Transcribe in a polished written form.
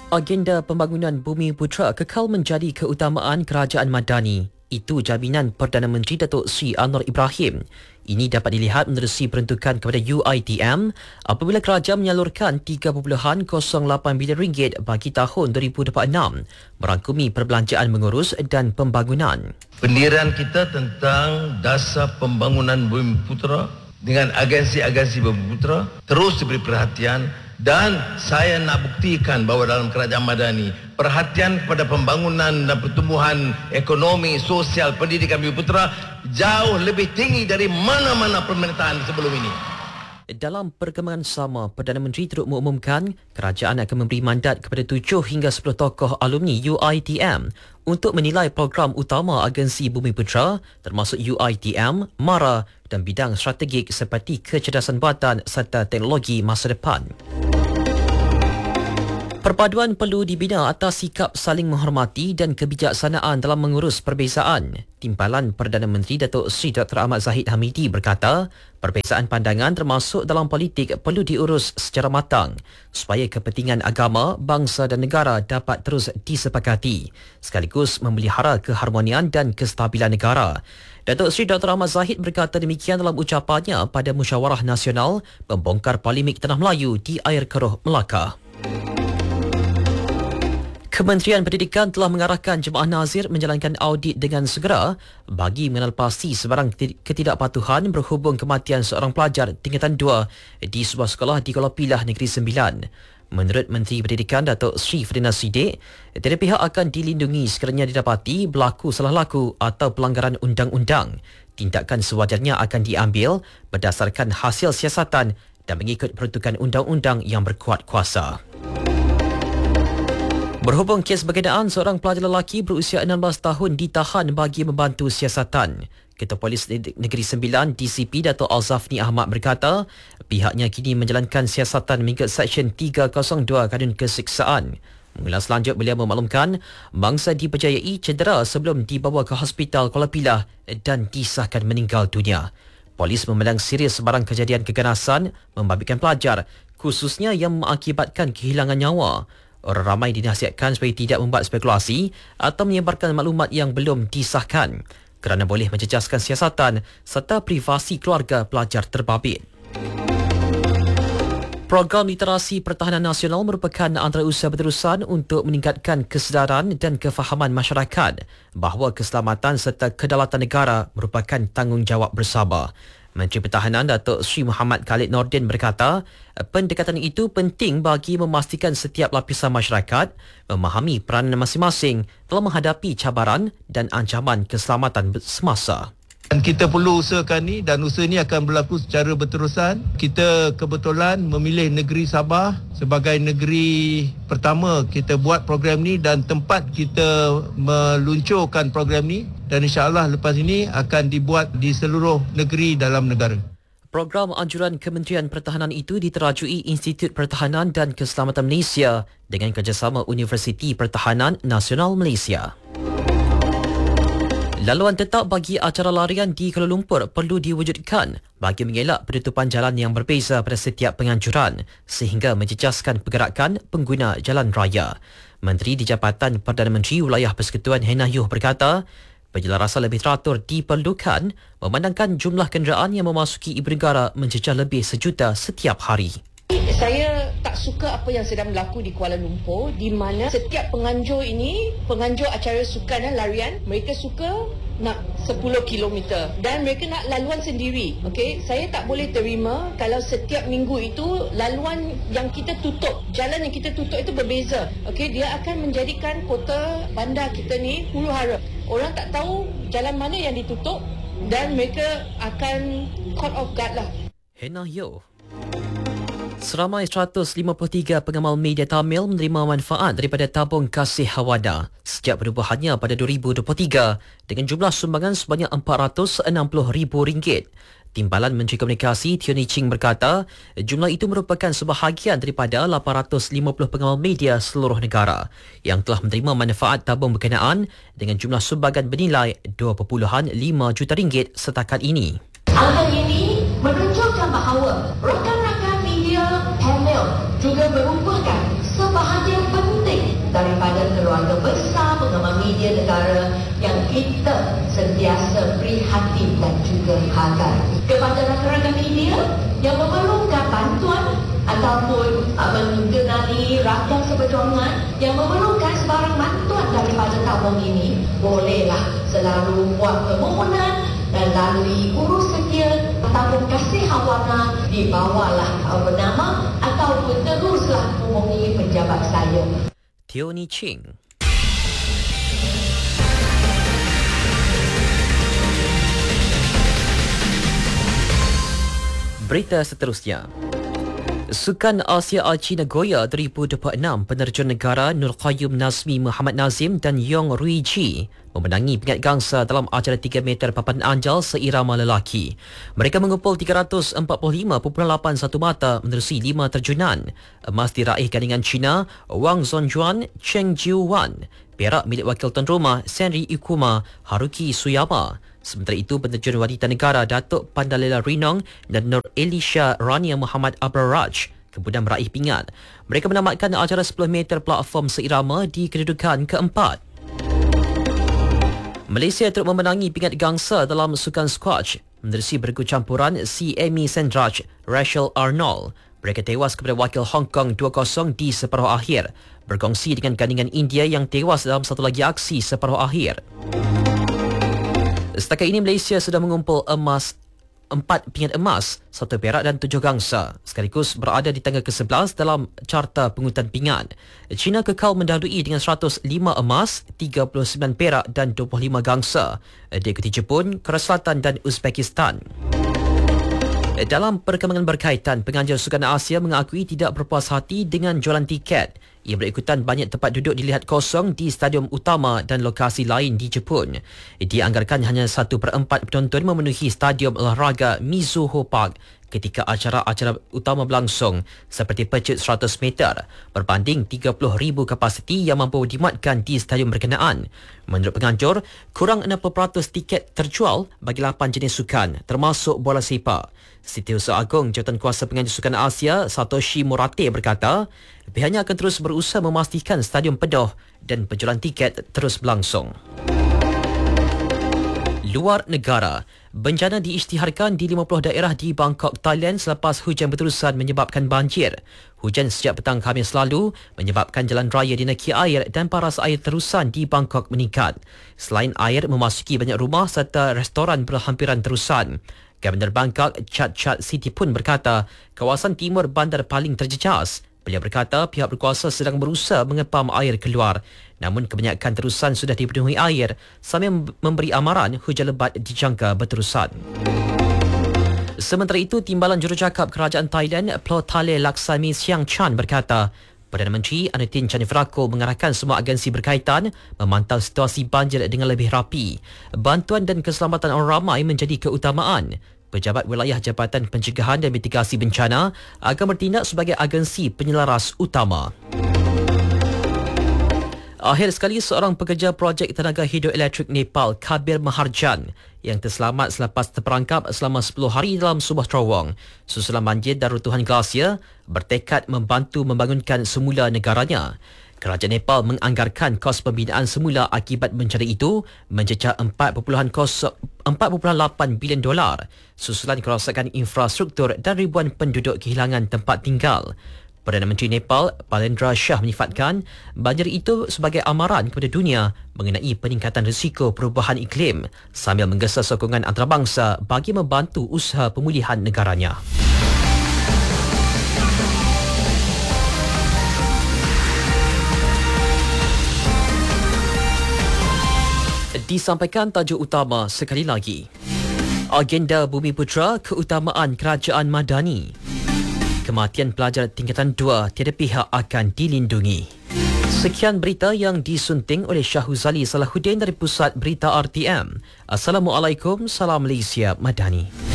Agenda pembangunan Bumi Putra kekal menjadi keutamaan kerajaan Madani. Itu jaminan Perdana Menteri Datuk Seri Anwar Ibrahim. Ini dapat dilihat menerusi peruntukan kepada UiTM apabila kerajaan menyalurkan 3.08 bilion ringgit bagi tahun 2026 merangkumi perbelanjaan mengurus dan pembangunan. Pendirian kita tentang dasar pembangunan Bumi Putra dengan agensi-agensi Bumi Putra terus diberi perhatian. Dan saya nak buktikan bahawa dalam kerajaan Madani, perhatian kepada pembangunan dan pertumbuhan ekonomi, sosial, pendidikan Bumi Putra jauh lebih tinggi dari mana-mana pemerintahan sebelum ini. Dalam perkembangan sama, Perdana Menteri turut mengumumkan kerajaan akan memberi mandat kepada 7 hingga 10 tokoh alumni UiTM untuk menilai program utama agensi Bumi Putra termasuk UiTM, MARA dan bidang strategik seperti kecerdasan buatan serta teknologi masa depan. Perpaduan perlu dibina atas sikap saling menghormati dan kebijaksanaan dalam mengurus perbezaan. Timbalan Perdana Menteri Datuk Seri Dr. Ahmad Zahid Hamidi berkata, perbezaan pandangan termasuk dalam politik perlu diurus secara matang supaya kepentingan agama, bangsa dan negara dapat terus disepakati sekaligus memelihara keharmonian dan kestabilan negara. Datuk Seri Dr. Ahmad Zahid berkata demikian dalam ucapannya pada Musyawarah Nasional membongkar polemik Tanah Melayu di Air Keruh, Melaka. Kementerian Pendidikan telah mengarahkan Jemaah Nazir menjalankan audit dengan segera bagi mengenal pasti sebarang ketidakpatuhan berhubung kematian seorang pelajar tingkatan 2 di sebuah sekolah di Kuala Pilah, Negeri Sembilan. Menurut Menteri Pendidikan Datuk Seri Ferdinand Siddiq, tiada pihak akan dilindungi sekiranya didapati berlaku salah laku atau pelanggaran undang-undang. Tindakan sewajarnya akan diambil berdasarkan hasil siasatan dan mengikut peruntukan undang-undang yang berkuat kuasa. Berhubung kes berkenaan, seorang pelajar lelaki berusia 16 tahun ditahan bagi membantu siasatan. Ketua Polis Negeri Sembilan DCP Dato' Alzafni Ahmad berkata, pihaknya kini menjalankan siasatan mengikut Seksyen 302 Kanun Keseksaan. Mengulas lanjut, beliau memaklumkan mangsa dipercayai cedera sebelum dibawa ke Hospital Kuala Pilah dan disahkan meninggal dunia. Polis memandang serius sebarang kejadian keganasan membabitkan pelajar, khususnya yang mengakibatkan kehilangan nyawa. Orang ramai dinasihatkan supaya tidak membuat spekulasi atau menyebarkan maklumat yang belum disahkan kerana boleh menjejaskan siasatan serta privasi keluarga pelajar terbabit. Program Literasi Pertahanan Nasional merupakan antara usaha berterusan untuk meningkatkan kesedaran dan kefahaman masyarakat bahawa keselamatan serta kedaulatan negara merupakan tanggungjawab bersama. Menteri Pertahanan Datuk Seri Muhammad Khalid Nordin berkata, pendekatan itu penting bagi memastikan setiap lapisan masyarakat memahami peranan masing-masing dalam menghadapi cabaran dan ancaman keselamatan semasa. Dan kita perlu usahakan ni, dan usaha ni akan berlaku secara berterusan. Kita kebetulan memilih negeri Sabah sebagai negeri pertama kita buat program ni dan tempat kita meluncurkan program ni, dan insya-Allah lepas ini akan dibuat di seluruh negeri dalam negara. Program anjuran Kementerian Pertahanan itu diterajui Institut Pertahanan dan Keselamatan Malaysia dengan kerjasama Universiti Pertahanan Nasional Malaysia. Laluan tetap bagi acara larian di Kuala Lumpur perlu diwujudkan bagi mengelak penutupan jalan yang berbeza pada setiap penganjuran sehingga menjejaskan pergerakan pengguna jalan raya. Menteri di Jabatan Perdana Menteri Wilayah Persekutuan Hena Yuh berkata, penjelasan lebih teratur diperlukan memandangkan jumlah kenderaan yang memasuki ibu negara mencecah lebih 1 juta setiap hari. Saya tak suka apa yang sedang berlaku di Kuala Lumpur, di mana setiap penganjur ini, penganjur acara sukan larian, mereka suka nak 10 km dan mereka nak laluan sendiri. Okey, saya tak boleh terima kalau setiap minggu itu laluan yang kita tutup, jalan yang kita tutup itu berbeza. Okey, dia akan menjadikan kota bandar kita ni huru hara. Orang tak tahu jalan mana yang ditutup dan mereka akan caught off guard lah. Hena Yo. Seramai 153 pengamal media Tamil menerima manfaat daripada tabung kasih Hawada sejak perubahannya pada 2023 dengan jumlah sumbangan sebanyak RM460,000. Timbalan Menteri Komunikasi Tioni Ching berkata, jumlah itu merupakan sebahagian daripada 850 pengamal media seluruh negara yang telah menerima manfaat tabung berkenaan dengan jumlah sumbangan bernilai RM2.5 juta setakat ini. Angka ini menunjukkan bahawa rakan-rakan media panel juga berupa merupakan sebahagian penting daripada keluarga besar pengamal media negara yang kita sentiasa prihatin dan juga hargai. Kepada rakan-rakan media yang memerlukan bantuan ataupun mengenali rakan seperjuangan yang memerlukan sebarang bantuan daripada tabung ini, bolehlah selalu buat permohonan dan lalui urus setia tabung kasih hawana di bawahlah bernama ataupun teruslah hubungi pejabat saya. Tioni Ching. Berita seterusnya. Sukan Asia Arci Nagoya 2026 penerjun negara Nur Qayyum Nazmi Muhammad Nazim dan Yong Rui Ji memenangi pingat gangsa dalam acara 3 meter papan anjal seirama lelaki. Mereka mengumpul 345.81 mata menerusi 5 terjunan. Emas diraih gandingan China Wang Zonjuan Cheng Jiuwan. Perak milik wakil tuan rumah Senri Ikuma Haruki Suyama. Sementara itu, penerjun wanita negara Datuk Pandalela Rinong dan Nur Elisha Rania Muhammad Abraraj kemudian meraih pingat. Mereka menamatkan acara 10 meter platform seirama di kedudukan keempat. Malaysia turut memenangi pingat gangsa dalam sukan squash menerusi bergu campuran si Amy Sendraj, Rachel Arnold. Mereka tewas kepada wakil Hong Kong 2-0 di separuh akhir, berkongsi dengan gandingan India yang tewas dalam satu lagi aksi separuh akhir. Setakat ini Malaysia sudah mengumpul 4 pingat emas, 1 perak dan 7 gangsa, sekaligus berada di tangga ke-11 dalam carta pengurutan pingat. China kekal mendahului dengan 105 emas, 39 perak dan 25 gangsa. Diikuti Jepun, Korea Selatan dan Uzbekistan. Dalam perkembangan berkaitan, penganjur Sukan Asia mengakui tidak berpuas hati dengan jualan tiket. Ia berikutan banyak tempat duduk dilihat kosong di stadium utama dan lokasi lain di Jepun. Dianggarkan hanya 1/4 penonton memenuhi stadium olahraga Mizuho Park ketika acara-acara utama berlangsung seperti pecut 100 meter berbanding 30,000 kapasiti yang mampu dimuatkan di stadium berkenaan. Menurut penganjur, kurang 60% tiket terjual bagi 8 jenis sukan termasuk bola sepak. Setiausaha Agung Jawatan Kuasa Penganjur Sukan Asia Satoshi Murate berkata, pihaknya akan terus berusaha memastikan stadium penuh dan penjualan tiket terus berlangsung. Luar negara, bencana diisytiharkan di 50 daerah di Bangkok, Thailand selepas hujan berterusan menyebabkan banjir. Hujan sejak petang Khamis lalu menyebabkan jalan raya dinaki air dan paras air terusan di Bangkok meningkat. Selain air memasuki banyak rumah serta restoran berhampiran terusan. Gubernur Bangkok, Chat Siti pun berkata, kawasan timur bandar paling terjejas. Beliau berkata pihak berkuasa sedang berusaha mengepam air keluar. Namun kebanyakan terusan sudah dipenuhi air sambil memberi amaran hujan lebat dijangka berterusan. Sementara itu, Timbalan Jurucakap Kerajaan Thailand, Plotale Laksami Siang Chan berkata, Perdana Menteri Anutin Chandravarako mengarahkan semua agensi berkaitan memantau situasi banjir dengan lebih rapi. Bantuan dan keselamatan orang ramai menjadi keutamaan. Pejabat Wilayah Jabatan Pencegahan dan Mitigasi Bencana akan bertindak sebagai agensi penyelaras utama. Akhir sekali, seorang pekerja projek tenaga hidroelektrik Nepal, Kabir Maharjan, yang terselamat selepas terperangkap selama 10 hari dalam sebuah terowong susulan banjir dan runtuhan glasier, bertekad membantu membangunkan semula negaranya. Kerajaan Nepal menganggarkan kos pembinaan semula akibat bencana itu mencecah 4.8 bilion dolar susulan kerosakan infrastruktur dan ribuan penduduk kehilangan tempat tinggal. Perdana Menteri Nepal, Balendra Shah menyifatkan banjir itu sebagai amaran kepada dunia mengenai peningkatan risiko perubahan iklim sambil menggesa sokongan antarabangsa bagi membantu usaha pemulihan negaranya. Disampaikan tajuk utama sekali lagi. Agenda Bumiputra Keutamaan Kerajaan Madani. Kematian pelajar tingkatan 2 tiada pihak akan dilindungi. Sekian berita yang disunting oleh Syahuzali Salahuddin dari Pusat Berita RTM. Assalamualaikum, salam Malaysia Madani.